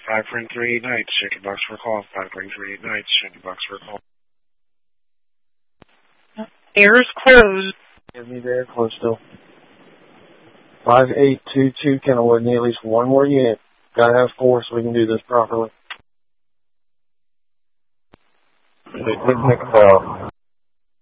5 for 3 nights. Check your box for a call. 5 for 3 nights. Check your box for a call. Air's closed. Give me there, close still. 5822 Kenilwood. Need at least one more unit. Gotta have 4 so we can do this properly. Please make a call.